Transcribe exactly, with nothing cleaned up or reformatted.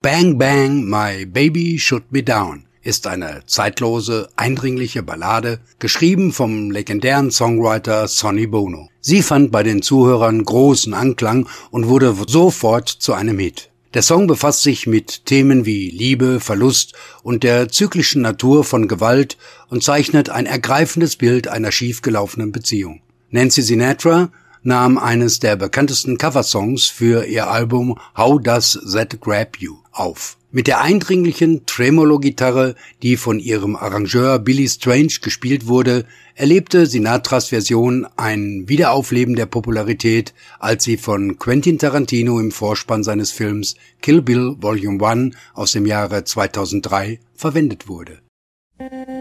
Bang Bang, My Baby Shoot Me Down ist eine zeitlose, eindringliche Ballade, geschrieben vom legendären Songwriter Sonny Bono. Sie fand bei den Zuhörern großen Anklang und wurde sofort zu einem Hit. Der Song befasst sich mit Themen wie Liebe, Verlust und der zyklischen Natur von Gewalt und zeichnet ein ergreifendes Bild einer schiefgelaufenen Beziehung. Nancy Sinatra nahm eines der bekanntesten Coversongs für ihr Album How Does That Grab You auf. Mit der eindringlichen Tremolo-Gitarre, die von ihrem Arrangeur Billy Strange gespielt wurde, erlebte Sinatras Version ein Wiederaufleben der Popularität, als sie von Quentin Tarantino im Vorspann seines Films Kill Bill Volume eins aus dem Jahre zweitausenddrei verwendet wurde.